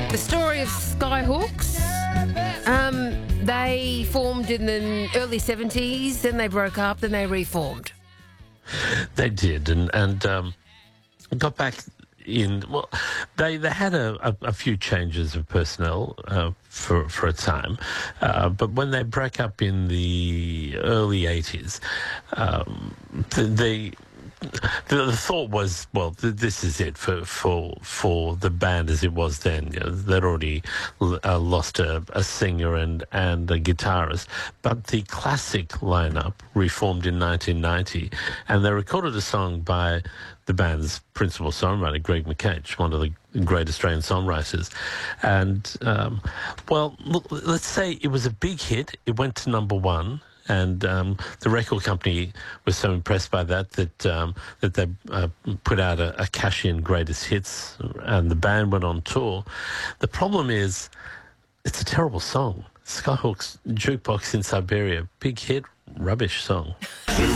The story of Skyhawks. They formed in the early 70s, then they broke up, then they reformed. They did, and got back in. Well, they had a few changes of personnel for a time, but when they broke up in the early 80s, the thought was, well, this is it for the band as it was then. You know, they'd already lost a singer and a guitarist, but the classic lineup reformed in 1990, and they recorded a song by the band's principal songwriter, Greg McCage, one of the great Australian songwriters. And, well, look, let's say it was a big hit. It went to number one. And the record company was so impressed by that they put out a cash-in greatest hits, and the band went on tour. The problem is, it's a terrible song. Skyhawks Jukebox in Siberia, big hit, rubbish song.